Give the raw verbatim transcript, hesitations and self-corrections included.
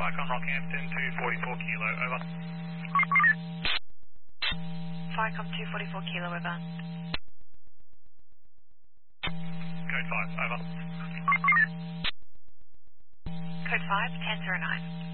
Vicon Rockhampton two forty-four kilo, over. Vicon two forty-four kilo, over. Code five, over. Code five, ten zero nine.